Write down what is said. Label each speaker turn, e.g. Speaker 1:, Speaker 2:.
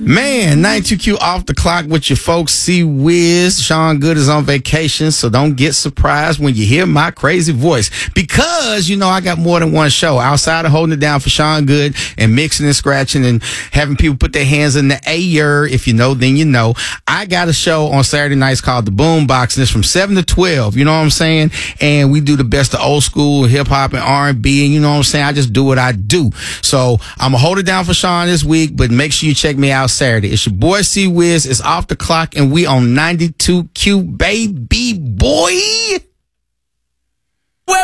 Speaker 1: Man, 92Q off the clock with your folks. C Wiz. Sean Good is on vacation, so don't get surprised when you hear my crazy voice. Because, I got more than one show. Outside of holding it down for Sean Good and mixing and scratching and having people put their hands in the air. If you know, then you know. I got a show on Saturday nights called The Boombox, and it's from 7 to 12. You know what I'm saying? And we do the best of old school hip-hop and R&B, and you know what I'm saying? I just do what I do. So I'm going to hold it down for Sean this week, but make sure you check me out Saturday. It's your boy C Wiz. It's off the clock, and we on 92Q, baby boy.